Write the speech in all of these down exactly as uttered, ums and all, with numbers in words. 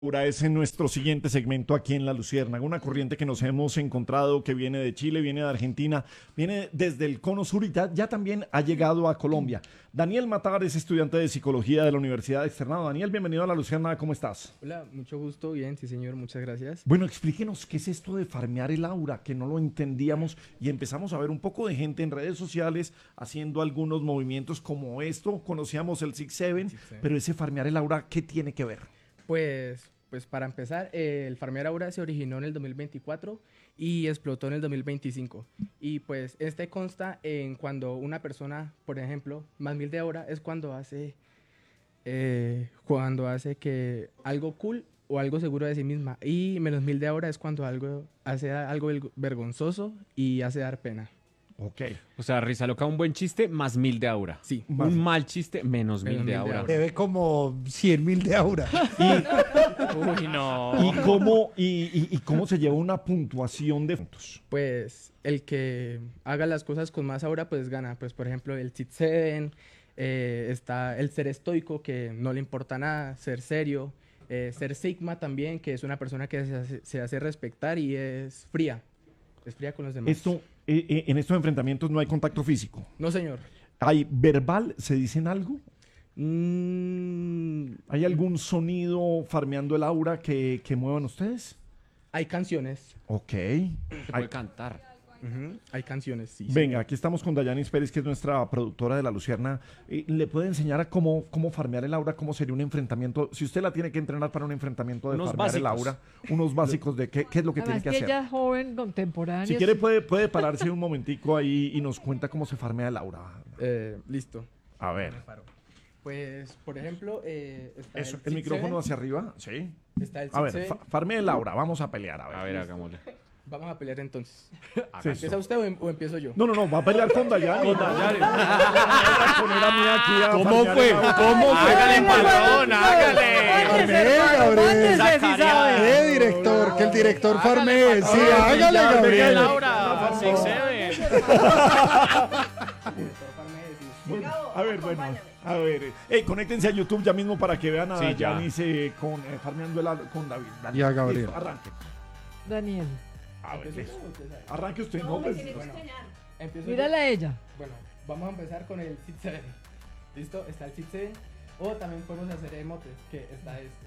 Ahora es en nuestro siguiente segmento aquí en La Luciérnaga, una corriente que nos hemos encontrado que viene de Chile, viene de Argentina, viene desde el cono sur y ya, ya también ha llegado a Colombia. Daniel Matar es estudiante de psicología de la Universidad Externado. Daniel, bienvenido a La Luciérnaga, ¿cómo estás? Hola, mucho gusto, bien, sí señor, muchas gracias. Bueno, explíquenos qué es esto de farmear el aura, que no lo entendíamos y empezamos a ver un poco de gente en redes sociales haciendo algunos movimientos como esto. Conocíamos el Six Seven, pero ese farmear el aura, ¿qué tiene que ver? Pues, pues para empezar, eh, el Farmear Aura se originó en el dos mil veinticuatro y explotó en el dos mil veinticinco. Y pues este consta en cuando una persona, por ejemplo, más mil de aura es cuando hace, eh, cuando hace que algo cool o algo seguro de sí misma. Y menos mil de aura es cuando algo hace algo vergonzoso y hace dar pena. Ok. O sea, risa loca, un buen chiste más mil de aura. Sí. Un más mal chiste menos, menos mil de aura. Debe como cien mil de aura. Uy, no. ¿Y cómo, y, y, y cómo se lleva una puntuación de puntos? Pues el que haga las cosas con más aura, pues gana. Pues por ejemplo, el Six Seven, eh, está el ser estoico, que no le importa nada, ser serio, eh, ser Sigma también, que es una persona que se hace, se hace respetar y es fría. Es fría con los demás. Esto, eh, eh, en estos enfrentamientos no hay contacto físico. No, señor. ¿Hay verbal? ¿Se dicen algo? Mm, ¿Hay algún sonido farmeando el aura que, que muevan ustedes? hay canciones. Ok. Se Hay- puede cantar. Ujú, hay canciones, sí. Venga, aquí estamos con Dayanis Pérez, que es nuestra productora de La Lucierna. Eh, ¿Le puede enseñar a cómo, cómo farmear el aura? ¿Cómo sería un enfrentamiento? Si usted la tiene que entrenar para un enfrentamiento de Unos farmear el básicos. aura, unos básicos de qué, qué es lo que Además tiene que que hacer. ella es joven, contemporánea. Si quiere puede, puede pararse un momentico ahí y nos cuenta cómo se farmea el aura. Eh, listo. A ver. Pues, por ejemplo, eh, está Eso, el el Six micrófono Seven, hacia arriba, sí. está el A Six ver, Seven. fa- farmea el aura, vamos a pelear, a ver. A ver, hagámosle. Vamos a pelear entonces. Sí, ¿Empieza eso. usted o, em- o empiezo yo? No, no, no, va a pelear con Dayanis. Con Dayanis. a poner a mí aquí a ¿Cómo farmear fue? el aura. ¿Cómo fue? Hágale, patrón, hágale. Farmee, Gabriel. Zacarías. Eh, director, que el director farmee. Sí, patrón, hágale, ya, venga, Gabriel. Laura, Six Seven. A ver, bueno, a ver. Ey, conéctense a YouTube ya mismo para que vean a Sí, ya. Dayanis eh, con, eh, farmeando el aura con David. Dale, Y a Gabriel. listo, arranque. Daniel, A ver, ¿Empiezo listo. yo o usted sabe? Arranque usted, no, pues, Bueno, empiezo yo. mírala a ella. Bueno, vamos a empezar con el Six Seven. ¿Listo? Está el Six Seven. O también podemos hacer emotes, que está este.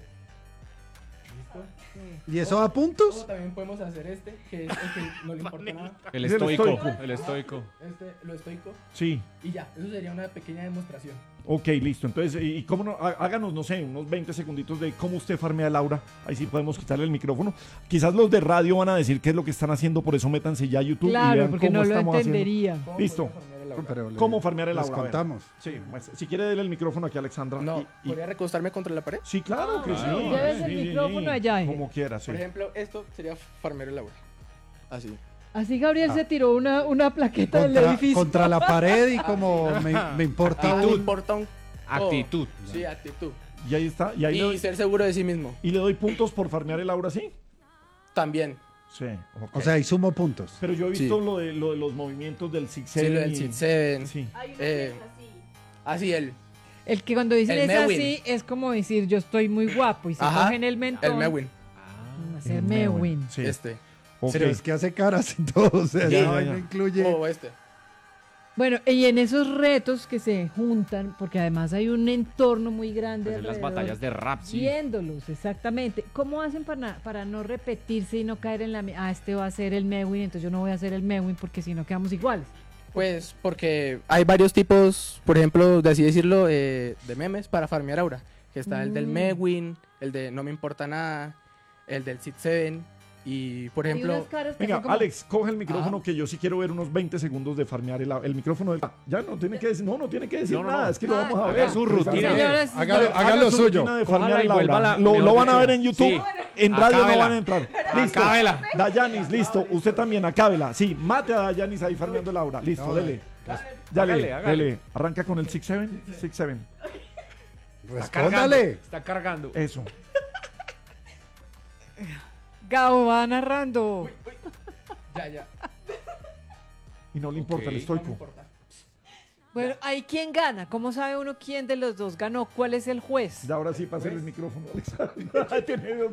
¿Listo? ¿Y eso a O puntos? también podemos hacer este, que es el que no le importa nada. El Es el estoico. estoico. El estoico. Este, lo estoico. sí. Y ya, eso sería una pequeña demostración. Ok, listo. Entonces, ¿y cómo no? Há- Háganos, no sé, unos veinte segunditos de cómo usted farmea el aura. Ahí sí podemos quitarle el micrófono. Quizás los de radio van a decir qué es lo que están haciendo, por eso métanse ya a YouTube y Claro, vean porque cómo no lo estamos haciendo. entendería. ¿Cómo Listo. podemos farmear el aura? Pero le- ¿Cómo farmear el les aura? A ver. contamos. Sí, pues, si quiere darle el micrófono aquí a Alexandra. No, y- y- ¿podría recostarme contra la pared? Sí, claro que sí. Lleves el Sí, sí, micrófono sí. allá, eh. Como quiera, sí. Por ejemplo, esto sería farmear el aura. Así. Así Gabriel Ah. se tiró una, una plaqueta del Contra, edificio. contra la pared y como me, me importa Ah, un- importa un- Actitud. Oh, sí, actitud. Y ahí está. Y ahí le Y doy, ser seguro de sí mismo. y le doy puntos por farmear el aura, ¿sí? También. Sí. ok. O sea, y sumo puntos. Pero yo he visto Sí. lo, de, lo de los movimientos del Six Sí, lo Seven del y- Six Seven. Sí. Eh, así él. El que cuando dicen El es Mewin. así, es como decir yo estoy muy guapo y se Ajá, cogen el mentón. El Mewin. Hacer El Mewin. Sí. Este. Ok. Pero es que hace caras y todo. O sea, Ya, esa ya, vaina ya. incluye. O este. Bueno, y en esos retos que se juntan, porque además hay un entorno muy grande Pues en las alrededor, batallas de rap, sí. viéndolos, exactamente. ¿Cómo hacen para, para no repetirse y no caer en la... mi- Ah, este va a ser el Mewin, entonces yo no voy a hacer el Mewin porque si no quedamos iguales. Pues porque hay varios tipos, por ejemplo, de así decirlo, eh, de memes para farmear aura. Que está el del Mm. Mewin, el de no me importa nada, el del Six Seven. Y por Hay ejemplo, unas caras que Venga, hacen como- Alex, coge el micrófono Ajá. que yo sí quiero ver unos veinte segundos de farmear el, el micrófono del... Ya no tiene que decir, no, no tiene que decir No, no, nada, no. es que lo Ah, vamos a haga ver. su rutina. Señoras y Hágalo, señores, haga lo su suyo. rutina de Cójala farmear y el aura. vuélvala, Lo, mejor lo van a dicho. ver en YouTube. Sí. En radio no Acábela. van a entrar. Listo. Acábela. Dayanis, listo. Usted también, acábela. Sí, mate a Dayanis ahí farmeando el aura. Listo, No, dele. Hágale, Dale, hágale. dele. Arranca con el Six Seven. Six Seven. Respóndale. Está cargando. Eso. Gabo va narrando. ya, ya. Y no le importa Ok. el No me estoico. importa. Bueno, ahí quién gana. ¿Cómo sabe uno quién de los dos ganó? ¿Cuál es el juez? Y ahora sí, pásale el micrófono, Alexandra. Tiene dos